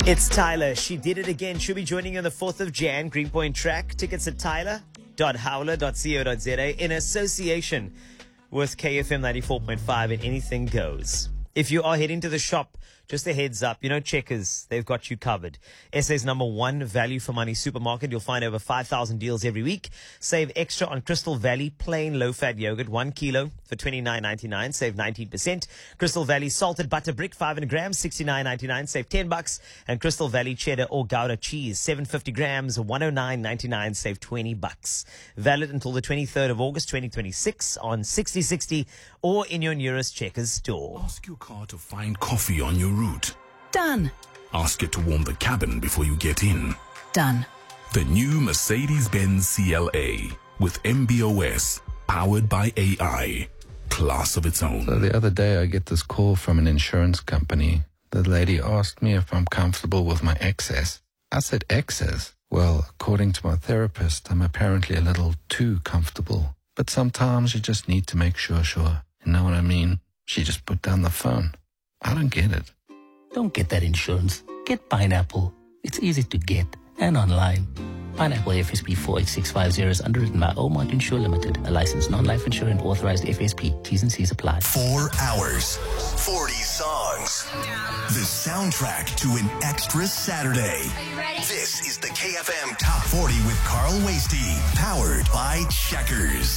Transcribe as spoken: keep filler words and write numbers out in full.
It's Tyler. She did it again. She'll be joining you on the fourth of January, Greenpoint Track. Tickets at tyler dot howler dot co dot za in association with K F M ninety-four point five, and anything goes. If you are heading to the shop, just a heads up, you know Checkers, they've got you covered. S A's number one value for money supermarket. You'll find over five thousand deals every week. Save extra on Crystal Valley plain low-fat yogurt, one kilo for twenty-nine ninety-nine, save nineteen percent. Crystal Valley salted butter brick, five hundred grams, sixty-nine ninety-nine, save ten bucks. And Crystal Valley cheddar or Gouda cheese, seven hundred fifty grams, one oh nine ninety-nine, save twenty bucks. Valid until the twenty-third of August twenty twenty-six on sixty sixty or in your nearest Checkers store. Ask your car to find coffee on your route. Done. Ask it to warm the cabin before you get in. Done. The new Mercedes-Benz C L A with M B O S, powered by A I. Class of its own. So the other day I get this call from an insurance company. The lady asked me if I'm comfortable with my excess. I said excess? Well, according to my therapist, I'm apparently a little too comfortable. But sometimes you just need to make sure, sure. You know what I mean? She just put down the phone. I don't get it. Don't get that insurance. Get Pineapple. It's easy to get and online. Pineapple F S P four eight six five zero is underwritten by Omart Insure Limited, a licensed non-life insurer and authorized F S P. T's and C's apply. Four hours, forty songs. The soundtrack to an extra Saturday. Are you ready? This is the K F M Top forty with Carl Wasty, powered by Checkers.